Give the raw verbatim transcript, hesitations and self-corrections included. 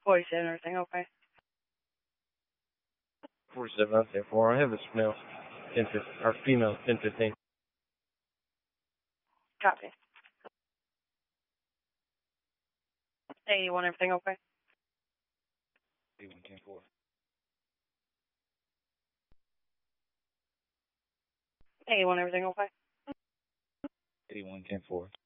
forty-seven, everything okay? forty-seven, I'll say four. I have a male, ten fifteen, or female, ten fifteen. Copy. eighty-one, everything okay? eighty-one, ten four. eighty-one, everything okay? eighty-one, ten four.